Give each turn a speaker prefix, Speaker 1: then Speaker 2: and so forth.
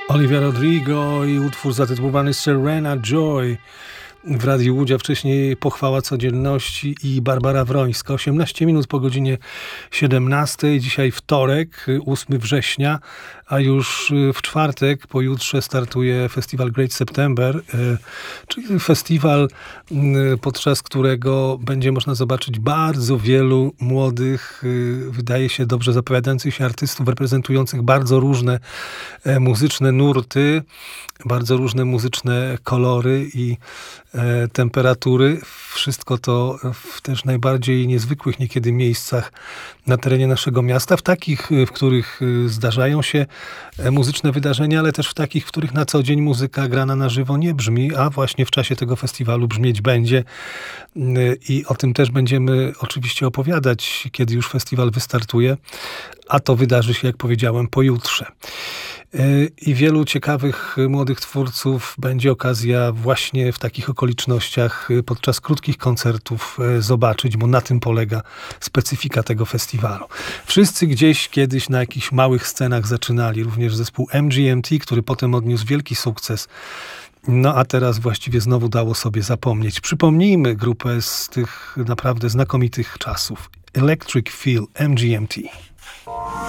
Speaker 1: Olivia Rodrigo i utwór zatytułowany Serena Joy. W Radiu Łódzia wcześniej Pochwała Codzienności i Barbara Wrońska. 18 minut po godzinie 17. Dzisiaj wtorek, 8 września, a już w czwartek, pojutrze startuje festiwal Great September, czyli festiwal, podczas którego będzie można zobaczyć bardzo wielu młodych, wydaje się dobrze zapowiadających się artystów, reprezentujących bardzo różne muzyczne nurty, bardzo różne muzyczne kolory i temperatury. Wszystko to w też najbardziej niezwykłych niekiedy miejscach na terenie naszego miasta, w takich, w których zdarzają się muzyczne wydarzenia, ale też w takich, w których na co dzień muzyka grana na żywo nie brzmi, a właśnie w czasie tego festiwalu brzmieć będzie. I o tym też będziemy oczywiście opowiadać, kiedy już festiwal wystartuje, a to wydarzy się, jak powiedziałem, pojutrze. I wielu ciekawych młodych twórców będzie okazja właśnie w takich okolicznościach podczas krótkich koncertów zobaczyć, bo na tym polega specyfika tego festiwalu. Wszyscy gdzieś kiedyś na jakichś małych scenach zaczynali, również zespół MGMT, który potem odniósł wielki sukces. No a teraz właściwie znowu dało sobie zapomnieć. Przypomnijmy grupę z tych naprawdę znakomitych czasów. Electric Feel, MGMT.